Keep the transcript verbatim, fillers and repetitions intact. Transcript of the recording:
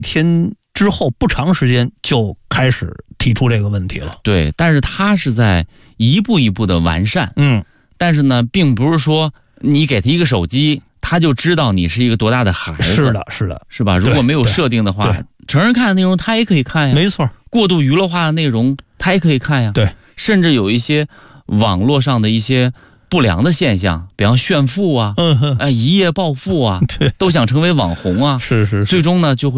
天之后不长时间就开始提出这个问题了。 对，但是他是在一步一步的完善。 嗯， 但是呢，并不是说你给他一个手机，他就知道你是一个多大的孩子。 是的，是的， 是吧？如果没有设定的话，成人看的内容他也可以看呀。 没错， 过度娱乐化的内容他也可以看呀。 对， 甚至有一些网络上的一些不良的现象，比方炫富啊， 嗯哼， 哎，一夜暴富啊， 对， 都想成为网红啊， 是是是， 最终呢就会